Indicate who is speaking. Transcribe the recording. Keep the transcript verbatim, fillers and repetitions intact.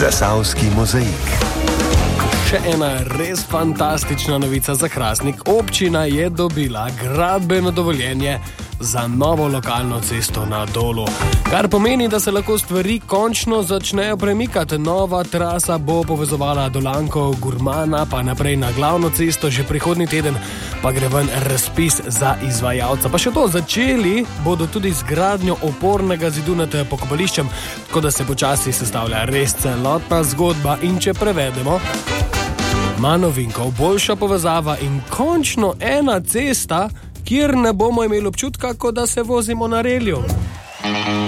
Speaker 1: Zasavski mozaik.
Speaker 2: Še ena res fantastična novica za Hrastnik. Občina je dobila gradbeno dovoljenje za novo lokalno cesto na Dolu. Kar pomeni, da se lahko stvari končno začnejo premikati. Nova trasa bo povezovala Dolanko, Gurmana, pa naprej na glavno cesto. Že prihodnji teden pa gre ven razpis za izvajalca. Pa še to, začeli bodo tudi z gradnjo opornega zidu nad pokopališčem, tako da se počasi sestavlja res celotna zgodba. In če prevedemo, manj novinkov, boljša povezava in končno ena cesta, kjer ne bomo imeli občutka, kot da se vozimo na relju.